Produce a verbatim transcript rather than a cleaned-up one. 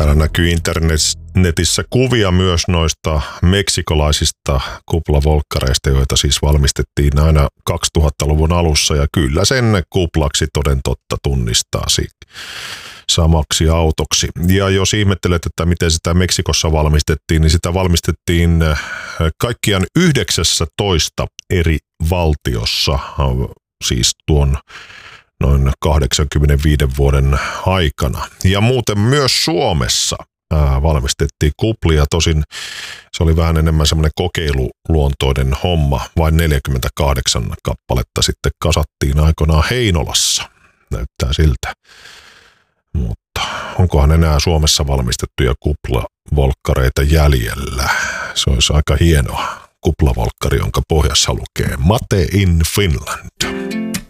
Täällä näkyy internetissä kuvia myös noista meksikolaisista kuplavolkkareista, joita siis valmistettiin aina kaksituhattaluvun alussa. Ja kyllä sen kuplaksi toden totta tunnistaasi samaksi autoksi. Ja jos ihmettelet, että miten sitä Meksikossa valmistettiin, niin sitä valmistettiin kaikkiaan yhdeksässätoista eri valtiossa, siis tuon noin kahdeksankymmentäviisi vuoden aikana. Ja muuten myös Suomessa ää, valmistettiin kuplia, tosin se oli vähän enemmän semmoinen kokeiluluontoinen homma, vain neljäkymmentäkahdeksan kappaletta sitten kasattiin aikoinaan Heinolassa, näyttää siltä. Mutta onkohan enää Suomessa valmistettuja kuplavolkkareita jäljellä? Se olisi aika hienoa kuplavolkkari, jonka pohjassa lukee Made in Finland.